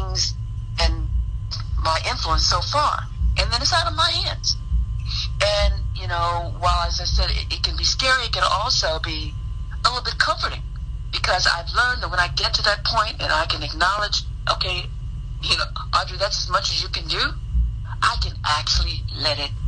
things and my influence so far, and then it's out of my hands. And, you know, while, as I said, it can be scary, it can also be a little bit comforting, because I've learned that when I get to that point and I can acknowledge, okay, you know, Audrey, that's as much as you can do, I can actually let it